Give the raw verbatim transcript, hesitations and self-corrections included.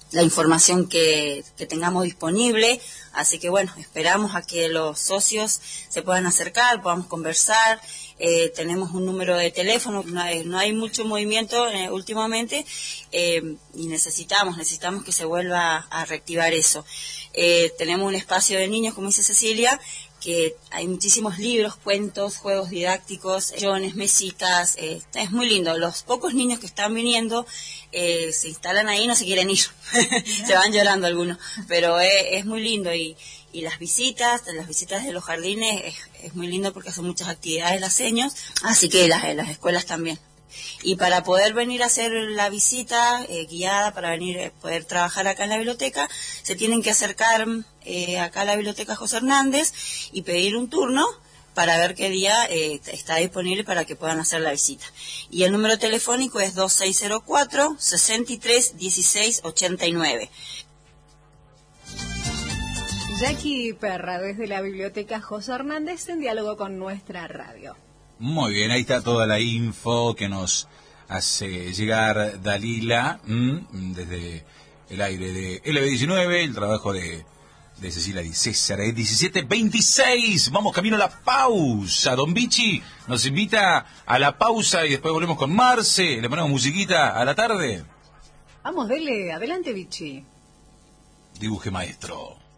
la información que, que tengamos disponible, así que bueno, esperamos a que los socios se puedan acercar, podamos conversar, eh, tenemos un número de teléfono, no hay, no hay mucho movimiento eh, últimamente, eh, y necesitamos, necesitamos que se vuelva a reactivar eso. Eh, tenemos un espacio de niños, como dice Cecilia, que hay muchísimos libros, cuentos, juegos didácticos, sillones, mesitas, eh, es muy lindo. Los pocos niños que están viniendo eh, se instalan ahí y no se quieren ir, se van llorando algunos, pero es, es muy lindo y, y las visitas, las visitas de los jardines es, es muy lindo porque hacen muchas actividades las seños, así que las, las escuelas también. Y para poder venir a hacer la visita eh, guiada, para venir a eh, poder trabajar acá en la biblioteca, se tienen que acercar eh, acá a la biblioteca José Hernández y pedir un turno para ver qué día eh, está disponible para que puedan hacer la visita. Y el número telefónico es dos seis cero cuatro, sesenta y tres, dieciséis ochenta y nueve. Jackie Perra, desde la biblioteca José Hernández, en diálogo con nuestra radio. Muy bien, ahí está toda la info que nos hace llegar Dalila ¿m? desde el aire de L B diecinueve, el trabajo de, de Cecilia Di César. Es diecisiete veintiséis, vamos camino a la pausa. Don Vichy nos invita a la pausa y después volvemos con Marce. Le ponemos musiquita a la tarde. Vamos, dele, adelante Vichy. Dibuje maestro.